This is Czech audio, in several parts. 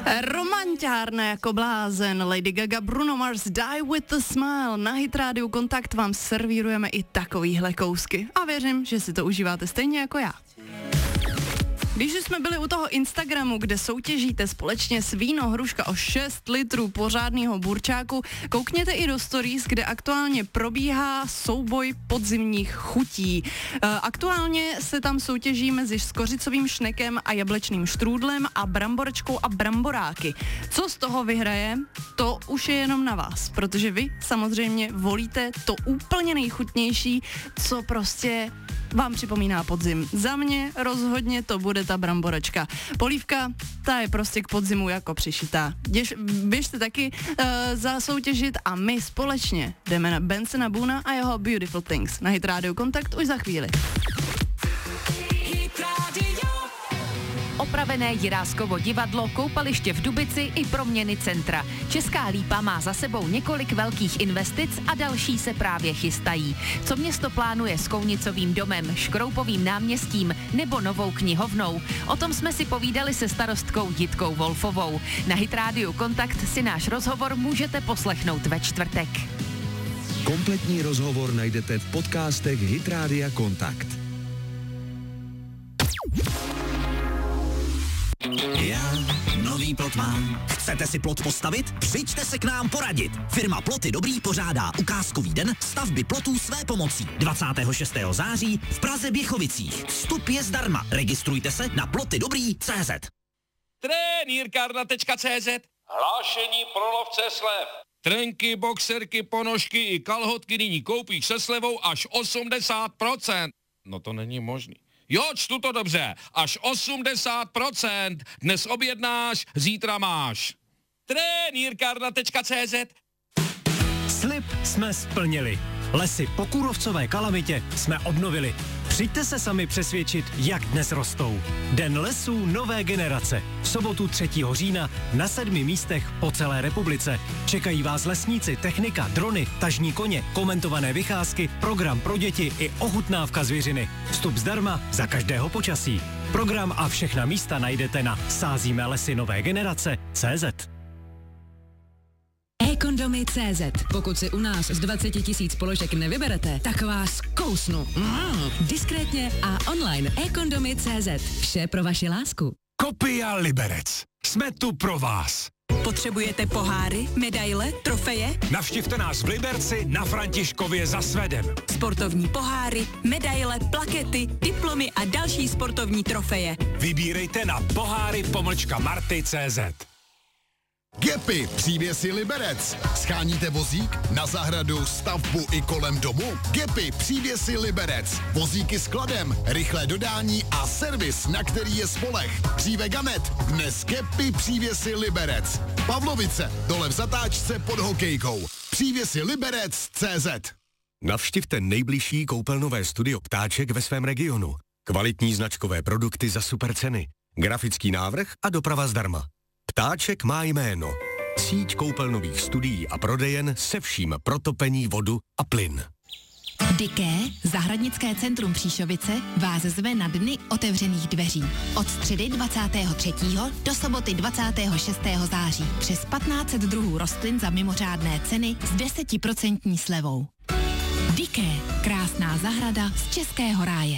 Romanťárna jako blázen, Lady Gaga, Bruno Mars, Die with a Smile. Na Hit Radio Kontakt vám servírujeme i takovýhle kousky. A věřím, že si to užíváte stejně jako já. Když jsme byli u toho Instagramu, kde soutěžíte společně s Víno Hruška o 6 litrů pořádného burčáku, koukněte i do stories, kde aktuálně probíhá souboj podzimních chutí. Aktuálně se tam soutěží mezi skořicovým šnekem a jablečným štrůdlem a bramborečkou a bramboráky. Co z toho vyhraje, to už je jenom na vás, protože vy samozřejmě volíte to úplně nejchutnější, co prostě vám připomíná podzim. Za mě rozhodně to bude ta bramboračka. Polívka, ta je prostě k podzimu jako přišitá. Běžte taky zasoutěžit a my společně jdeme na Bensona Boona a jeho Beautiful Things. Na Hit Radio Kontakt už za chvíli. Opravené Jiráskovo divadlo, koupaliště v Dubici i proměny centra. Česká Lípa má za sebou několik velkých investic a další se právě chystají. Co město plánuje s Kounicovým domem, Škroupovým náměstím nebo novou knihovnou? O tom jsme si povídali se starostkou Jitkou Wolfovou. Na Hit Radio Kontakt si náš rozhovor můžete poslechnout ve čtvrtek. Kompletní rozhovor najdete v podcastech Hit Radia Kontakt. Já nový plot mám. Chcete si plot postavit? Přijďte se k nám poradit. Firma Ploty Dobrý pořádá ukázkový den stavby plotů své pomocí. 26. září v Praze Běchovicích. Vstup je zdarma. Registrujte se na plotydobrý.cz. Trenýrkarna.cz. Hlášení pro lovce slev. Trenky, boxerky, ponožky i kalhotky nyní koupíš se slevou až 80%. No to není možný. Jo, čtu to dobře. Až 80%. Dnes objednáš, zítra máš. Trenýrkarna.cz. Slib jsme splnili. Lesy po kůrovcové kalamitě jsme obnovili. Přijďte se sami přesvědčit, jak dnes rostou. Den lesů nové generace. V sobotu 3. října na 7 místech po celé republice. Čekají vás lesníci, technika, drony, tažní koně, komentované vycházky, program pro děti i ochutnávka zvěřiny. Vstup zdarma za každého počasí. Program a všechna místa najdete na sázíme lesy nové generace.cz. eKondomy.cz. Pokud si u nás z 20 000 položek nevyberete, tak vás kousnu. Diskrétně a online. eKondomy.cz. Vše pro vaši lásku. Kopia Liberec. Jsme tu pro vás. Potřebujete poháry, medaile, trofeje? Navštivte nás v Liberci na Františkově za Svedem. Sportovní poháry, medaile, plakety, diplomy a další sportovní trofeje. Vybírejte na poháry-marty.cz. Gepy, přívěsy Liberec. Scháníte vozík na zahradu, stavbu i kolem domu? Gepy, přívěsy Liberec. Vozíky s kladem, rychlé dodání a servis, na který je spoleh. Dříve Gamet, dnes Gepy, přívěsy Liberec. Pavlovice, dole v zatáčce pod hokejkou. Přívěsy Liberec.cz. Navštivte nejbližší koupelnové studio Ptáček ve svém regionu. Kvalitní značkové produkty za super ceny. Grafický návrh a doprava zdarma. Ptáček má jméno. Síť koupelnových studií a prodejen se vším pro topení, vodu a plyn. Diké, zahradnické centrum Příšovice, vás zve na dny otevřených dveří. Od středy 23. do soboty 26. září. Přes 1500 druhů rostlin za mimořádné ceny s 10% slevou. Diké, krásná zahrada z Českého ráje.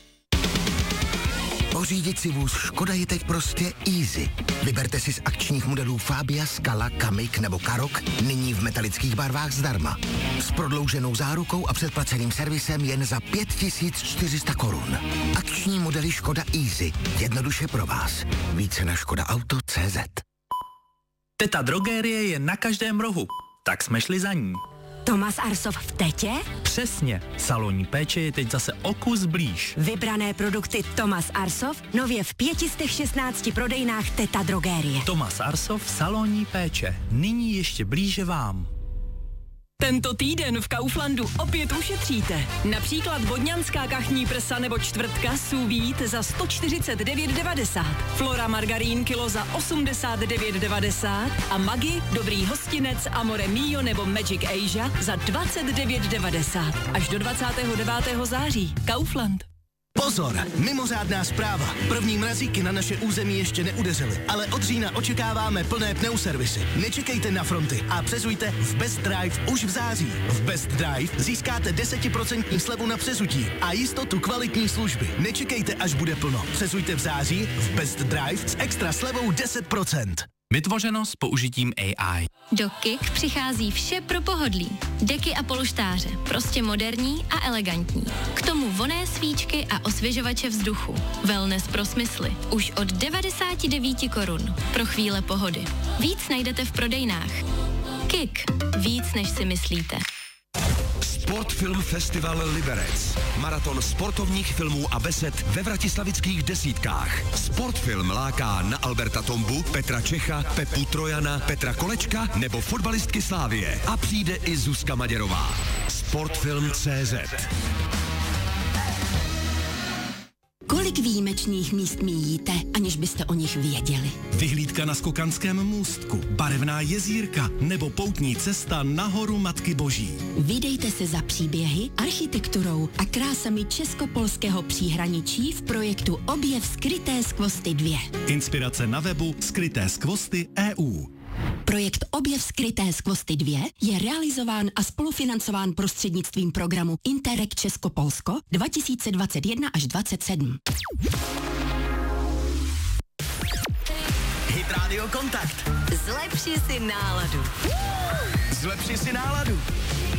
Pořídit si vůz Škoda je teď prostě easy. Vyberte si z akčních modelů Fabia, Scala, Kamik nebo Karok nyní v metalických barvách zdarma. S prodlouženou zárukou a předplaceným servisem jen za 5400 korun. Akční modely Škoda Easy. Jednoduše pro vás. Více na škodaauto.cz. Teta Drogérie je na každém rohu. Tak jsme šli za ní. Tomas Arsov v Tetě? Přesně. Salonní péče je teď zase o kus blíž. Vybrané produkty Tomas Arsov nově v 516 prodejnách Teta Drogérie. Tomas Arsov, salonní péče. Nyní ještě blíže vám. Tento týden v Kauflandu opět ušetříte. Například vodňanská kachní prsa nebo čtvrtka sous vide za 149,90. Flora margarín kilo za 89,90 a Maggi, dobrý hostinec, Amore Mio nebo Magic Asia za 29,90. Až do 29. září. Kaufland. Pozor, mimořádná zpráva. První mrazíky na naše území ještě neudeřily, ale od října očekáváme plné pneuservisy. Nečekejte na fronty a přezujte v Best Drive už v září. V Best Drive získáte 10% slevu na přezutí a jistotu kvalitní služby. Nečekejte, až bude plno. Přezujte v září v Best Drive s extra slevou 10%. Vytvořeno s použitím AI. Do KIK přichází vše pro pohodlí. Deky a polštáře, prostě moderní a elegantní. K tomu vonné svíčky a osvěžovače vzduchu. Wellness pro smysly. Už od 99 korun. Pro chvíle pohody. Víc najdete v prodejnách. KIK. Víc, než si myslíte. Sportfilm Festival Liberec. Maraton sportovních filmů a besed ve vratislavických desítkách. Sportfilm láká na Alberta Tombu, Petra Čecha, Pepu Trojana, Petra Kolečka nebo fotbalistky Slávie. A přijde i Zuzka Maděrová. Sportfilm.cz. Kolik výjimečných míst míjíte, aniž byste o nich věděli? Vyhlídka na Skokanském můstku, barevná jezírka nebo poutní cesta na horu Matky Boží. Vydejte se za příběhy, architekturou a krásami česko-polského příhraničí v projektu Objev skryté skvosty 2. Inspirace na webu Skryté skvosty EU. Projekt Objev skryté skvosty 2 je realizován a spolufinancován prostřednictvím programu Interreg Česko-Polsko 2021 až 2027. Hit Radio Kontakt. Zlepši si náladu. Zlepši si náladu.